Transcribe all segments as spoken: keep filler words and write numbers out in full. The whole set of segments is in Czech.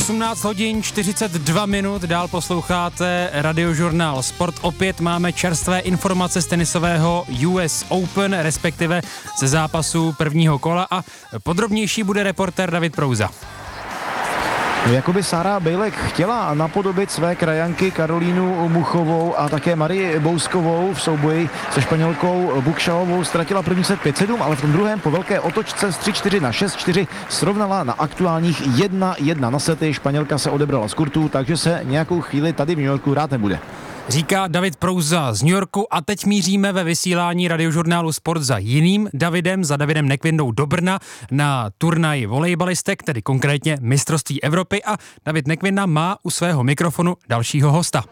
osmnáct hodin čtyřicet dva minut, dál posloucháte Radiožurnál Sport. Opět máme čerstvé informace z tenisového U S Open, respektive ze zápasu prvního kola a podrobnější bude reportér David Prouza. Jakoby Sára Bejlek chtěla napodobit své krajanky Karolínu Muchovou a také Marii Bouskovou v souboji se Španělkou Bukšalovou. Ztratila první set pět sedm, ale v tom druhém po velké otočce z tři čtyři na šest čtyři srovnala na aktuálních jedna jedna na sety. Španělka se odebrala z kurtu, takže se nějakou chvíli tady v New Yorku hrát nebude. Říká David Prouza z New Yorku a teď míříme ve vysílání Radiožurnálu Sport za jiným Davidem, za Davidem Nekvindou do Brna na turnaji volejbalistek, tedy konkrétně mistrovství Evropy, a David Nekvinda má u svého mikrofonu dalšího hosta.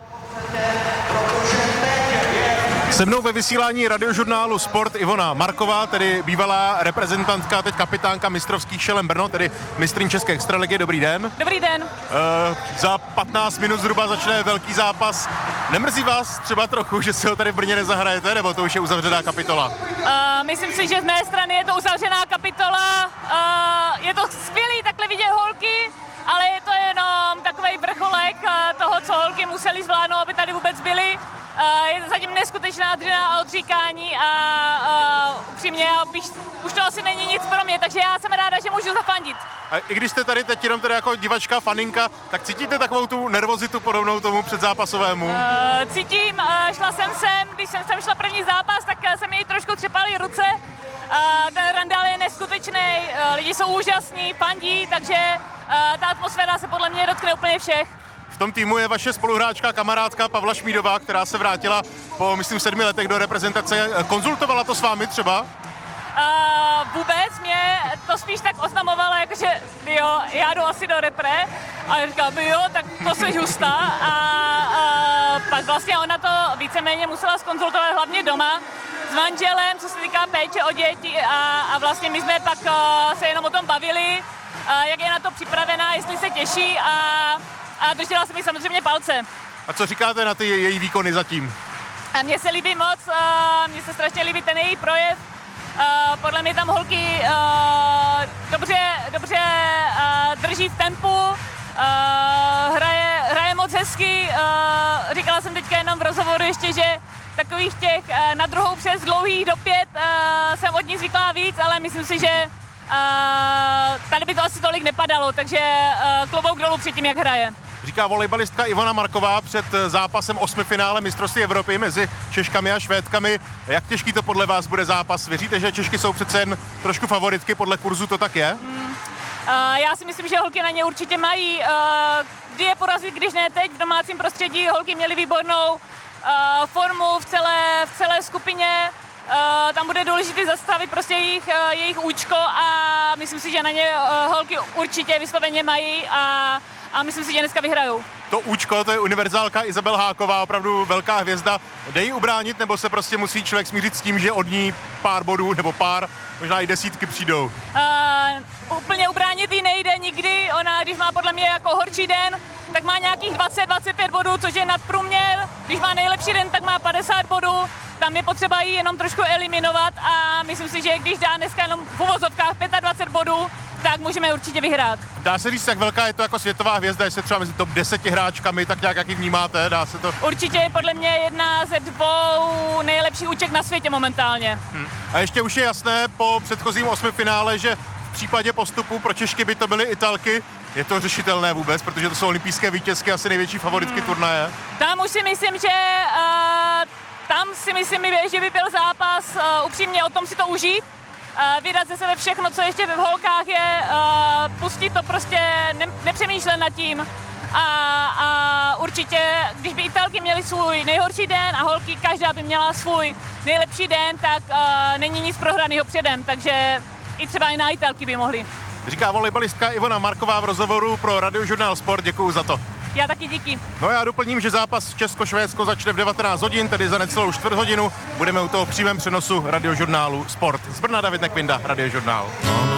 Se mnou ve vysílání Radiožurnálu Sport Ivona Marková, tedy bývalá reprezentantka, teď kapitánka mistrovských šelem Brno, tedy mistryň České extraligy. Dobrý den. Dobrý den. Uh, za patnáct minut zhruba začne velký zápas. Nemrzí vás třeba trochu, že si ho tady v Brně nezahrajete, nebo to už je uzavřená kapitola? Uh, myslím si, že z mé strany je to uzavřená kapitola. Uh, je to skvělý takhle vidět holky, ale je to jenom takovej vrcholek uh, toho, co holky museli zvládnout, aby tady vůbec byly. Uh, je to zatím neskutečná dřina a odříkání a uh, upřímně, už, už to asi není nic pro mě, takže já jsem ráda, že můžu zafandit. A i když jste tady teď jenom teda jako divačka, faninka, tak cítíte takovou tu nervozitu podobnou tomu předzápasovému? Uh, cítím, uh, šla jsem sem, když jsem sem šla první zápas, tak uh, se mi trošku třepaly ruce. Uh, ten randál je neskutečný, uh, lidi jsou úžasní, fandí, takže uh, ta atmosféra se podle mě dotkne úplně všech. V tom týmu je vaše spoluhráčka, kamarádka Pavla Šmídová, která se vrátila po, myslím, sedmi letech do reprezentace. Konzultovala to s vámi třeba? Uh, vůbec mě to spíš tak oznamovala, jakože jo, já jdu asi do repre. A já říkám, jo, tak to seš hustá. A uh, pak vlastně ona to víceméně musela zkonzultovat hlavně doma s manželem, co se týká péče o děti. A, a vlastně my jsme pak uh, se jenom o tom bavili, uh, jak je na to připravená, jestli se těší, a A držela se mi samozřejmě palce. A co říkáte na ty její výkony zatím? A mně se líbí moc, mně se strašně líbí ten její projev. Podle mě tam holky dobře, dobře drží v tempu, hraje, hraje moc hezky. Říkala jsem teďka jenom v rozhovoru ještě, že takových těch na druhou přes dlouhých do pět jsem od ní zvyklá víc, ale myslím si, že tady by to asi tolik nepadalo, takže klobouk dolů před tím, jak hraje. Říká volejbalistka Ivona Marková před zápasem osmifinále mistrovství Evropy mezi Češkami a Švédkami. Jak těžký to podle vás bude zápas? Věříte, že Češky jsou přece jen trošku favoritky, podle kurzu to tak je? Hmm. Uh, já si myslím, že holky na ně určitě mají. Uh, kdy je porazit, když ne teď v domácím prostředí. Holky měly výbornou uh, formu v celé, v celé skupině. Uh, tam bude důležité zastavit prostě jejich, uh, jejich účko a myslím si, že na ně uh, holky určitě vysloveně mají a, a myslím si, že dneska vyhrajou. To účko, to je univerzálka Izabel Háková, opravdu velká hvězda. Jde ji ubránit, nebo se prostě musí člověk smířit s tím, že od ní pár bodů nebo pár, možná i desítky přijdou? Uh, úplně ubránit jí nejde nikdy. Ona, když má podle mě jako horší den, tak má nějakých dvacet dvacet pět bodů, což je nadprůměr. Když má nejlepší den, tak má padesát bodů. Tam je potřeba jí jenom trošku eliminovat a myslím si, že když dá dneska jenom v uvozovkách dvacet pět bodů, tak můžeme určitě vyhrát. Dá se říct, jak velká je to jako světová hvězda, jestli třeba mezi top deseti hráčkami, tak nějak jak ji vnímáte, dá se to? Určitě je podle mě jedna ze dvou nejlepších úček na světě momentálně. Hmm. A ještě už je jasné po předchozím osmifinále, že v případě postupu pro Češky by to byly Italky. Je to řešitelné vůbec, protože to jsou olympijské vítězky, asi největší favoritky hmm. turnaje? Tam už si myslím, že uh, tam si myslím, že by byl zápas uh, upřímně o tom si to užít. Uh, vydat ze sebe všechno, co ještě v holkách je, uh, pustit to prostě, ne, nepřemýšlet nad tím. A, a určitě, když by Italky měly svůj nejhorší den a holky každá by měla svůj nejlepší den, tak uh, není nic prohraného předem, takže i třeba i na Italky by mohly. Říká volejbalistka Ivona Marková v rozhovoru pro Radiožurnál Sport, děkuju za to. Já taky díky. No já doplním, že zápas Česko-Švédsko začne v devatenáct hodin, tedy za necelou čtvrt hodinu. Budeme u toho v přímém přenosu Radiožurnálu Sport. Z Brna David Nekvinda, Radiožurnál.